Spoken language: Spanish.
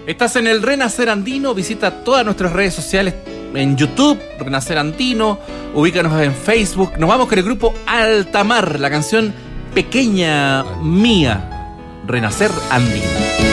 Estás en el Renacer Andino, visita todas nuestras redes sociales en YouTube, Renacer Andino, ubícanos en Facebook. Nos vamos con el grupo Altamar, la canción Pequeña Mía, Renacer Andino.